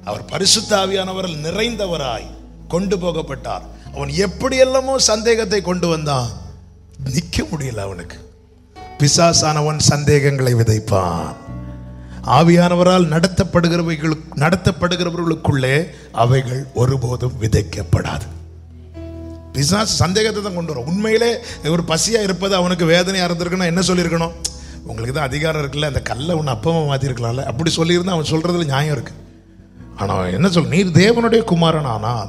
அவர் பரிசுத்த ஆவியானவரால் நிறைந்தவராய் கொண்டு போகப்பட்டார். அவன் எப்படி எல்லாமோ சந்தேகத்தை கொண்டு வந்தான், நிற்க முடியல அவனுக்கு. பிசாசானவன் சந்தேகங்களை விதைப்பான். ஆவியானவரால் நடத்தப்படுகிறவர்களுக்குள்ளே அவைகள் ஒருபோதும் விதைக்கப்படாது. பிசாசு சந்தேகத்தை தான் கொண்டு வரும். உண்மையிலே ஒரு பசியா இருப்பது அவனுக்கு வேதனையா இருந்திருக்குன்னா என்ன சொல்லியிருக்கணும்? உங்களுக்கு தான் அதிகாரம் இருக்குல்ல, அந்த கல்லை ஒன்று அப்பமா மாத்திருக்கலாம்ல, அப்படி சொல்லியிருந்தா அவன் சொல்றதுல நியாயம் இருக்கு. ஆனா என்ன சொல், நீர் தேவனுடைய குமாரன் ஆனால்.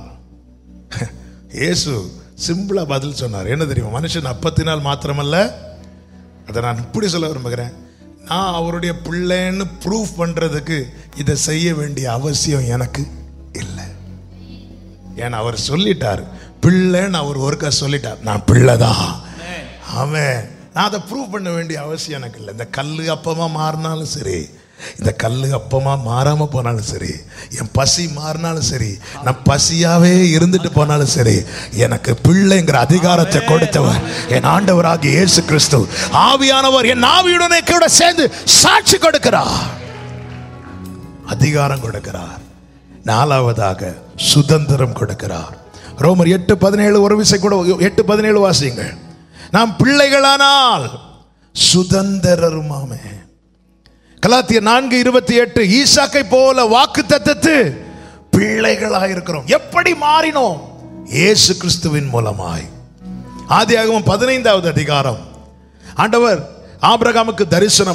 இயேசு சிம்பிளா பதில் சொன்னார். என்ன தெரியுமா? மனுஷன் அப்பத்தினால் மாத்திரமல்ல. அதை நான் இப்படி சொல்ல விரும்புகிறேன், நான் அவருடைய பிள்ளைன்னு ப்ரூஃப் பண்றதுக்கு இதை செய்ய வேண்டிய அவசியம் எனக்கு இல்லை. ஏன்னா அவர் சொல்லிட்டார், பிள்ளைன்னு அவர் ஒருக்கா சொல்லிட்டார், நான் பிள்ளைதான். ஆமென். நான் அதை ப்ரூவ் பண்ண வேண்டிய அவசியம் எனக்கு இல்லை. இந்த கல்லு அப்பமா மாறினாலும் சரி, இந்த கல்லு அப்பமா மாறாம போனாலும் சரி, என் பசி மாறினாலும் சரி, நான் பசியாவே இருந்துட்டு போனாலும் சரி, எனக்கு பிள்ளைங்கிற அதிகாரத்தை கொடுத்தவர் என் ஆண்டவராகிய இயேசு கிறிஸ்து. ஆவியானவர் என் ஆவியுடனே கூட சேர்ந்து சாட்சி கொடுக்கிறார், அதிகாரம் கொடுக்கிறார். நாலாவதாக சுதந்திரம் கொடுக்கிறார். ரோமர் 8:17 ஒரு விசை கூட 8:17 வாசியுங்கள். நாம் பிள்ளைகளானால் சுதந்திரருமாமே. கலாத்தியர் 4:28 ஈசாக்கை போல வாக்குத்தத்தத்து பிள்ளைகளாக இருக்கிறோம். எப்படி மாறினோம்? இயேசு கிறிஸ்துவின் மூலமாய். ஆதியாகமம் 15வது அதிகாரம் ஆண்டவர் ஆபிரகாமுக்கு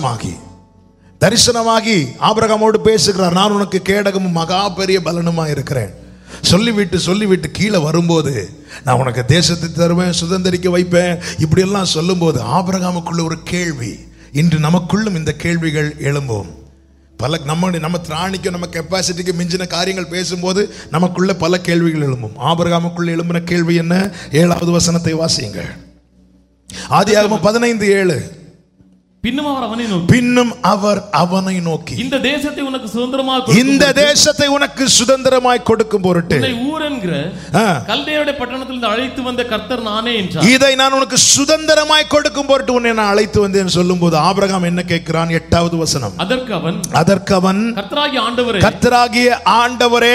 தரிசனமாகி ஆபிரகாமோடு பேசுகிறார். நான் உனக்கு கேடகமும் மகா பெரிய பலனுமா இருக்கிறேன் சொல்லிவிட்டு கீழே வரும்போது, நான் உனக்கு தேசத்தை தருவேன், சுதந்திரிக்க வைப்பேன், இப்படி எல்லாம் சொல்லும்போது ஆபிரகாமுக்குள்ள ஒரு கேள்வி. இன்று நமக்குள்ளும் இந்த கேள்விகள் எழும்பும். நம்ம திராணிக்கு நம்ம கெப்பாசிட்டிக்கு மிஞ்சின காரியங்கள் பேசும்போது நமக்குள்ள பல கேள்விகள் எழும்பும். ஆபிரகாமுக்குள்ள எழும்பின கேள்வி என்ன? 7வது வசனத்தை வாசியுங்கள். ஆதியாகமம் 15:7. பின்னும் அவர் அவனை நோக்கி இந்த தேசத்தை உனக்கு சுதந்திரமாய் கொடுக்கும் பொருட்டு ஊர் என்கிற கல்தேயருடைய பட்டணத்திலிருந்து அழைத்து வந்த கர்த்தர் நானே என்றார். இதை நான் உனக்கு சுதந்திரமாய் கொடுக்கும் பொருட்டு உன்னை நான் அழைத்து வந்தேன் சொல்லும்போது ஆபிரகாம் என்ன கேட்கிறான்? 8வது வசனம். அதற்கு அவன் கர்த்தராகிய ஆண்டவரே,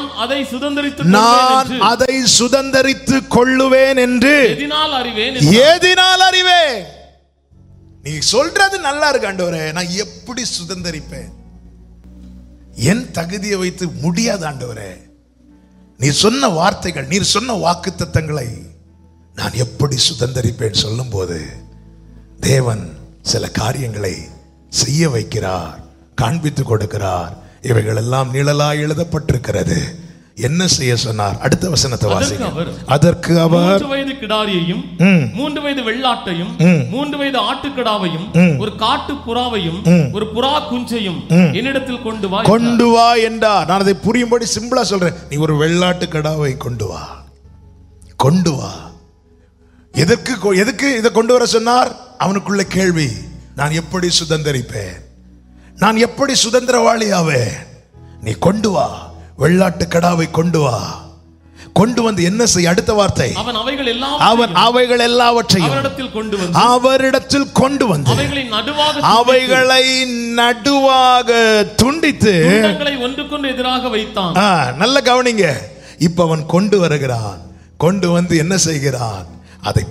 நான் அதை சுதந்திரித்து கொள்ளுவேன் என்று எதினால் அறிவேன்? நீ சொல்றது நல்லா இருக்கு ஆண்டவரே, நான் எப்படி சுதந்திரிப்பேன்? என் தகுதியை வைத்து முடியாது ஆண்டவரே. நீ சொன்ன வார்த்தைகள், நீர் சொன்ன வாக்குத்தத்தங்களை நான் எப்படி சுதந்திரிப்பேன் சொல்லும் போது தேவன் சில காரியங்களை செய்ய வைக்கிறார், காண்பித்து கொடுக்கிறார். இவைகள் எல்லாம் நிழலாய் எழுதப்பட்டிருக்கிறது. என்ன செய்ய சொன்னார்? அடுத்த வசனத்தை வாசிங்க. அதற்கு அவர் 3 வயது கிடாரியையும் 3 வயது வெள்ளாட்டையும் 3 வயது ஆட்டுக்கடாவையும் ஒரு காட்டு புறாவையும் ஒரு புறா குஞ்சையும் என்னிடத்தில் கொண்டு வா என்றார். நான் அதை புரியும்படி சிம்பிளா சொல்றேன். நீ ஒரு வெள்ளாட்டு கடாவை கொண்டு வா. எதுக்கு இதை கொண்டு வர சொன்னார்? அவனுக்குள்ள கேள்வி, நான் எப்படி சுதந்திரிப்பேன்? நான் எப்படி சுதந்திரவாளியாவேன்? நீ கொண்டு வா, வெள்ளாட்டு கடாவை கொண்டு வா. கொண்டு வந்து என்ன செய்ய? அடுத்த வார்த்தை, அவன் அவைகள் எல்லாவற்றையும் அவரிடத்தில் கொண்டு வந்து அவைகளை நடுவாக துண்டித்து ஒன்றுக்கொன்று எதிராக வைத்தான். நல்ல கவனிங்க. இப்ப அவன் கொண்டு வருகிறான். கொண்டு வந்து என்ன செய்கிறான்? அதை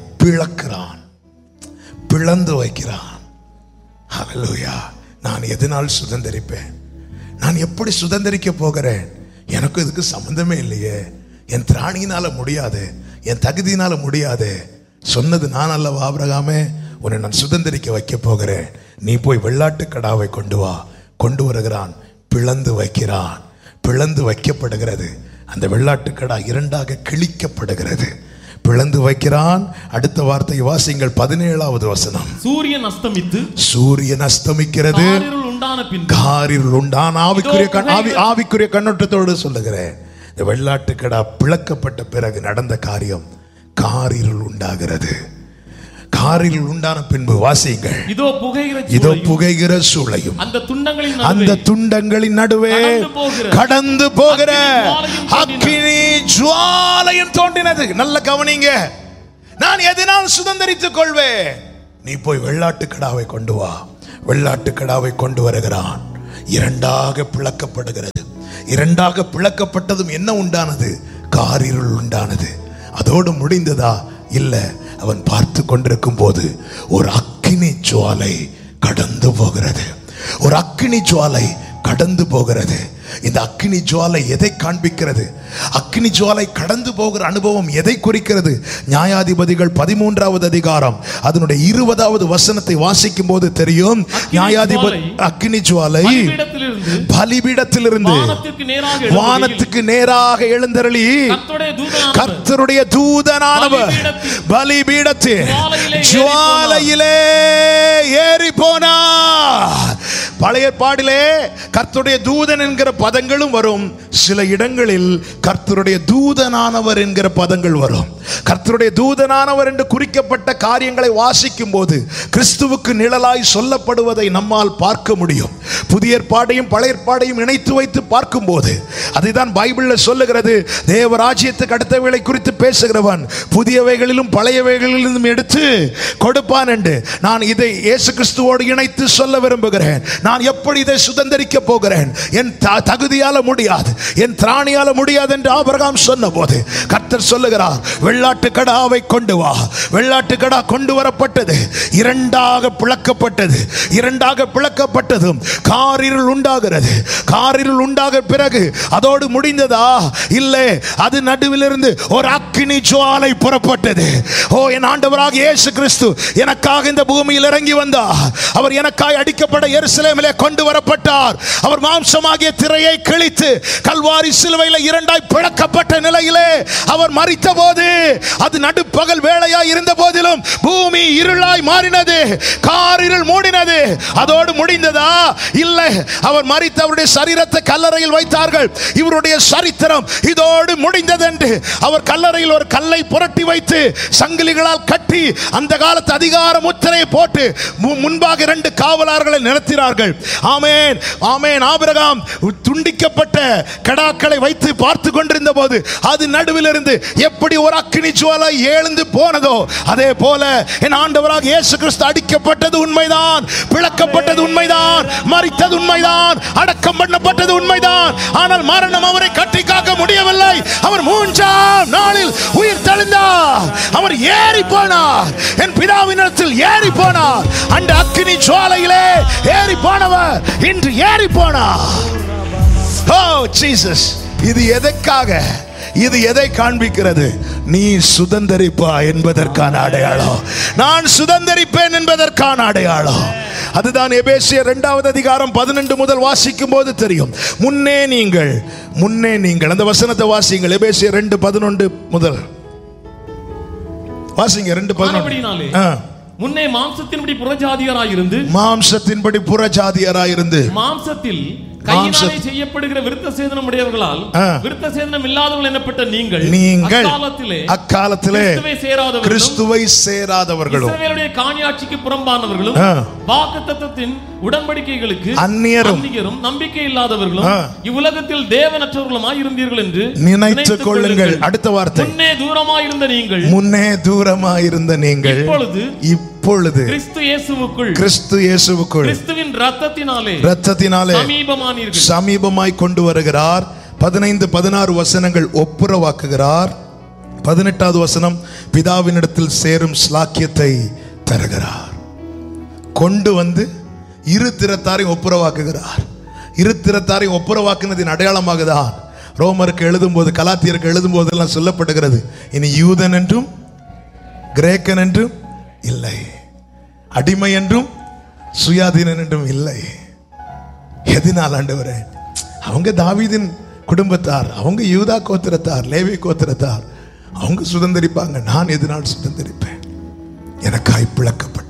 பிளந்து வைக்கிறான். ஹல்லேலூயா. நான் எதனால் சுதந்திரிப்பேன்? நான் எப்படி சுதந்திரிக்க போகிறேன்? எனக்கு இதுக்கு சம்பந்தமே இல்லையே. என் திராணியினால முடியாது, என் தகுதியினால முடியாது. சொன்னது நான் அல்லவா ஆபிரகாமே, உன்னை நான் சுதந்திரிக்க வைக்க போகிறேன். நீ போய் வெள்ளாட்டு கடாவை கொண்டு வா. கொண்டு வருகிறான், பிளந்து வைக்கிறான். பிளந்து வைக்கப்படுகிறது. அந்த வெள்ளாட்டு கடா 2ஆக கிழிக்கப்படுகிறது. பிளந்து வைக்கிறான். அடுத்த வார்த்தை வாசிங்கள். 17வது வசனம். சூரியன் அஸ்தமிக்கிறது. காரிருள் உண்டான ஆவிக்குரிய கண்ணோட்டத்தோடு சொல்லுகிறேன். இந்த வெள்ளாட்டு கடா பிளக்கப்பட்ட பிறகு நடந்த காரியம், காரிருள் உண்டாகிறது. காரிருள் உண்டான பின்பு வாசியுங்கள். இதோ புகைகிற சூளையும் அந்த துண்டங்களின் நடுவே கடந்து போகிற அக்கினி ஜுவாலையும் தோன்றினது. நல்ல கவனிங்க. நான் எதனால் சுதந்திரித்துக் கொள்வேன்? நீ போய் வெள்ளாட்டு கடாவை கொண்டு வா. வெள்ளாட்டு கடாவை கொண்டு வருகிறான். 2ஆக பிளக்கப்படுகிறது. இரண்டாக பிளக்கப்பட்டதும் என்ன உண்டானது? காரிருள் உண்டானது. அதோடு முடிந்ததா? இல்ல. அவன் பார்த்து கொண்டிருக்கும் போது ஒரு அக்கினி ஜுவாலை கடந்து போகிறது. ஒரு அக்கினி ஜுவாலை கடந்து போகிறது. இந்த அக்கினி ஜுவாலை எதை காண்பிக்கிறது? அக்கினி ஜுவாலை கடந்து போகிற அனுபவம் எதை குறிக்கிறது? நியாயாதிபதிகள் 13வது அதிகாரம் அதனுடைய 20வது வசனத்தை வாசிக்கும் போது தெரியும். நியாயாதிபதி அக்கினி ஜுவாலை பலிபீடத்திலிருந்து வானத்துக்கு நேராக எழுந்தருளி கர்த்தருடைய தூதனானவர் பலிபீடத்தில் ஜுவாலையிலே ஏறி போனார். பழைய ஏற்பாடிலே கர்த்தருடைய தூதன் என்கிற பதங்களும் வரும். சில இடங்களில் கர்த்தருடைய தூதனானவர் என்கிற பதங்கள் வரும். கர்த்தருடைய தூதனானவர் என்று குறிக்கப்பட்ட காரியங்களை வாசிக்கும் போது கிறிஸ்துவுக்கு நிழலாய் சொல்லப்படுவதை நம்மால் பார்க்க முடியும். புதிய ஏற்பாடையும் பழைய ஏற்பாடையும் இணைத்து வைத்து பார்க்கும் போது அதுதான் பைபிளில் சொல்லுகிறது. தேவராஜ்யத்துக்கு அடுத்தவைகளை குறித்து பேசுகிறவன் புதியவைகளிலும் பழையவைகளிலும் எடுத்து கொடுப்பான் என்று நான் இதை இயேசு கிறிஸ்துவோடு இணைத்து சொல்ல விரும்புகிறேன். நான் எப்படி இதை சுதந்தரிக்க போகிறேன்? என் தகுதியால முடியாது, என் திராணியால முடியாது என்று ஆபிரகாம் சொன்ன போது கர்த்தர் சொல்லுகிறார், வெள்ளாட்டு கடாவை கொண்டு வா. வெள்ளாட்டு கடா கொண்டு வரப்பட்டது. இரண்டாக பிளக்கப்பட்டது. இரண்டாக பிளக்கப்பட்டதும் காரிருள் உண்டாகிறது. காரிருள் உண்டாக பிறகு அதோடு முடிந்ததா? இல்லை. அது நடுவிலிருந்து ஒரு அக்கினி ஜுவாலை புறப்பட்டது. ஓ, என் ஆண்டவராக இயேசு கிறிஸ்து எனக்காக இந்த பூமியில் இறங்கி வந்தார். அவர் எனக்காய் அடிக்கப்பட்ட எருசலேமிலே கொண்டு வரப்பட்டார். அவர் மாம்சமாகிய திரையை கிழித்து கல்வாரி சிலுவையில் இரண்டாய் பிளக்கப்பட்ட நிலையிலே அவர் மரித்த போது அது நடுப்பகல் வேளையாய் இருந்த போதிலும் பூமி இருளாய் மாறினது. காரிருள் மூடினது. அதோடு முடிந்ததா? இல்லை. அவர் மரித்த அவருடைய சரீரத்தை கல்லறையில் வைத்தார்கள். இவருடைய சரித்திரம் இதோடு முடிந்தது என்று அவர் கல்லறையில் ஒரு கல்லை புரட்டி வைத்து சங்கிலிகளால் கட்டி அந்த காலத்து அதிகார முத்திரையை போட்டு முன்பாக 2 காவலர்களை நிறுத்தினார்கள். ஆமென், ஆமென். ஆபிரகாம் துண்டிக்கப்பட்ட கடாக்களை வைத்து பார்த்து கொண்டிருந்த போது அது நடுவில் இருந்து எப்படி ஒரு அக்கினி ஜுவாலை எழுந்து போனதோ அதே போல என் ஆண்டவராக இயேசு கிறிஸ்து அடிக்கப்பட்டது உண்மைதான், பிளக்கப்பட்டது உண்மைதான், மரித்தது உண்மைதான், அடக்கம் பண்ணப்பட்டது உண்மைதான். ஆனால் மரணம் அவரை கட்டி காக்க முடியவில்லை. அவர் 3ஆம் நாளில் உயிர் தெழுந்தார். அவர் ஏறி போனார். என் பிதாவினிடத்தில் ஏறி போனார். அந்த அக்கினி ஜுவாலையிலே ஏறி போனவர் இன்று ஏறி போனார். ஓ ஜீசஸ், இது எதற்காக? இது எதை காண்பிக்கிறது? நீ சுதந்தரிப்பா என்பதற்கான அடையாளம். நான் சுதந்தரிப்பேன் என்பதற்கான அடையாளம். அதுதான் எபேசியர் 2வது அதிகாரம் 12 முதல் வாசிக்கும் போது தெரியும். முன்னே நீங்கள் அந்த வசனத்தை வாசிங்கள். எபேசியர் 2:11 முதல் வாசிங்க. 2:11. முன்னே மாம்சத்தின்படி புறஜாதியராயிருந்து மாம்சத்தில் கையினாலே செய்யப்படுகிற விருத்த சேதனம் உடையவர்களால் விருத்த சேதனம் இல்லாதவர்கள் எனப்பட்ட நீங்கள் அக்காலத்திலே கிறிஸ்துவை சேராதவர்களும் இஸ்ரவேலுடைய காணியாட்சிக்கு புறம்பானவர்களும் வாக்குத்தத்தத்தின் உடன்படிக்கைகளுக்கு அந்நியரும் நம்பிக்கை இல்லாதவர்களும் இவ்வுலகத்தில் தேவனற்றவர்களுமாய் இருந்தீர்கள் என்று நினைத்துக் கொள்ளுங்கள். அடுத்த வார்த்தை, முன்னே தூரமாயிருந்த நீங்கள் இப்பொழுது கிறிஸ்து இயேசுவுக்குள் கிறிஸ்துவின் இரத்தத்தினாலே சமீபமாய் கொண்டு வருகிறார். 15-16 வசனங்கள் ஒப்புரவாக்குகிறார். 18வது வசனம், பிதாவினிடத்தில் சேரும் ஸ்லாக்கியத்தை தருகிறார். கொண்டு வந்து இரு திறத்தாரையும் ஒப்புரவாக்குகிறார். இரு திறத்தாரையும் ஒப்புரவாக்குனதின் அடையாளமாக தான் ரோமருக்கு எழுதும் போது, கலாத்தியருக்கு எழுதும் போதெல்லாம் சொல்லப்படுகிறது, இனி யூதன் என்றும் கிரேக்கன் என்றும் இல்லை, அடிமை என்றும் சுயாதீனன் என்றும் இல்லை. எதனால் ஆண்டவரே? அவங்க தாவீதின் குடும்பத்தார், அவங்க யூதா கோத்திரத்தார், லேவி கோத்திரத்தார், அவங்க சுதந்திரிப்பாங்க. நான் எதனால் சுதந்திரிப்பேன்? எனக்காய் பிளக்கப்பட்ட